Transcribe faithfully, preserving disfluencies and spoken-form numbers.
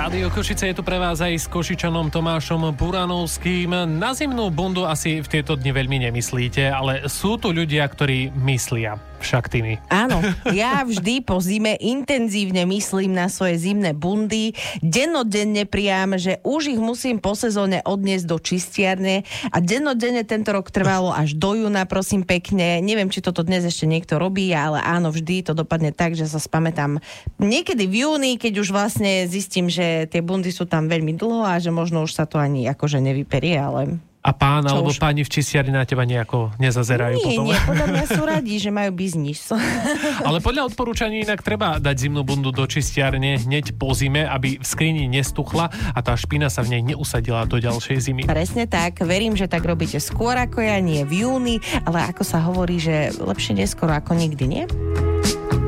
Rádio Košice je tu pre vás aj s Košičanom Tomášom Puranovským. Na zimnú bundu asi v tieto dni veľmi nemyslíte, ale sú tu ľudia, ktorí myslia. Však ty mi. Áno, ja vždy po zime intenzívne myslím na svoje zimné bundy. Dennodenne priam, že už ich musím po sezóne odniesť do čistiarne a dennodenne tento rok trvalo až do júna, prosím pekne. Neviem, či toto dnes ešte niekto robí, ale áno, vždy to dopadne tak, že sa spamätám niekedy v júni, keď už vlastne zistím, že tie bundy sú tam veľmi dlho a že možno už sa to ani akože nevyperie, ale... A pán Čo alebo už? páni v čistiarni na teba nejako nezazerajú Nie, potom? nie, podľa mňa sú radi, že majú biznis. Ale podľa odporúčaní inak treba dať zimnú bundu do čistiarne hneď po zime, aby v skrini nestuchla a tá špina sa v nej neusadila do ďalšej zimy. Presne tak, verím, že tak robíte skôr ako ja, nie v júni, ale ako sa hovorí, že lepšie neskoro ako nikdy, nie?